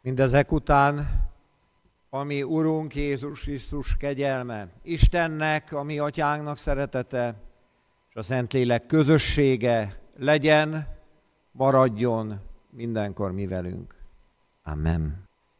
Mindezek után, ami Urunk Jézus Krisztus kegyelme, Istennek, a mi Atyánknak szeretete, és a Szentlélek közössége legyen, maradjon mindenkor mi velünk. Amen.